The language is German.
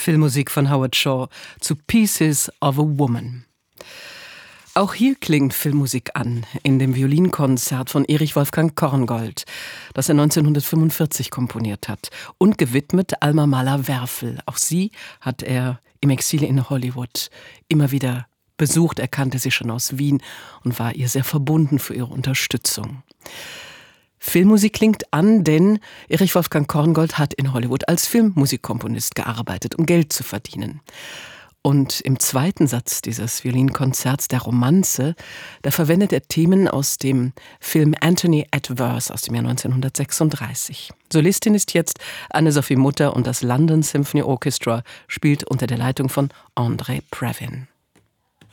Filmmusik von Howard Shore zu Pieces of a Woman. Auch hier klingt Filmmusik an, in dem Violinkonzert von Erich Wolfgang Korngold, das er 1945 komponiert hat und gewidmet Alma Mahler-Werfel. Auch sie hat er im Exil in Hollywood immer wieder besucht. Er kannte sie schon aus Wien und war ihr sehr verbunden für ihre Unterstützung. Filmmusik klingt an, denn Erich Wolfgang Korngold hat in Hollywood als Filmmusikkomponist gearbeitet, um Geld zu verdienen. Und im zweiten Satz dieses Violinkonzerts, der Romanze, da verwendet er Themen aus dem Film Anthony Adverse aus dem Jahr 1936. Solistin ist jetzt Anne-Sophie Mutter und das London Symphony Orchestra spielt unter der Leitung von André Previn.